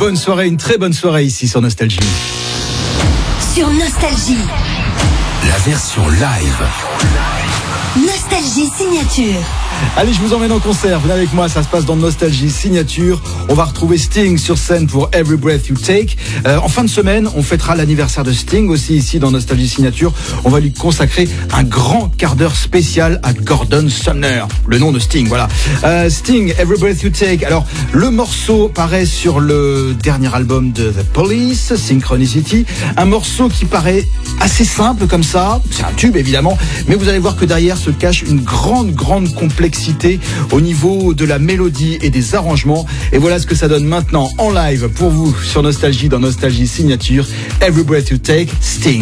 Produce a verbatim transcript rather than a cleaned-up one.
bonne soirée, une très bonne soirée ici sur Nostalgie. Sur Nostalgie. La version live. Nostalgie Signature. Allez, je vous emmène en concert. Venez avec moi, ça se passe dans Nostalgie Signature. On va retrouver Sting sur scène pour Every Breath You Take. Euh, en fin de semaine, on fêtera l'anniversaire de Sting aussi ici dans Nostalgie Signature. On va lui consacrer un grand quart d'heure spécial à Gordon Sumner, le nom de Sting, voilà. Euh, Sting, Every Breath You Take. Alors, le morceau paraît sur le dernier album de The Police, Synchronicity. Un morceau qui paraît assez simple comme ça. C'est un tube évidemment, mais vous allez voir que derrière se cache une grande, grande complexité au niveau de la mélodie et des arrangements. Et voilà ce que ça donne maintenant en live pour vous sur Nostalgie, dans Nostalgie Signature. Every Breath You Take, Sting.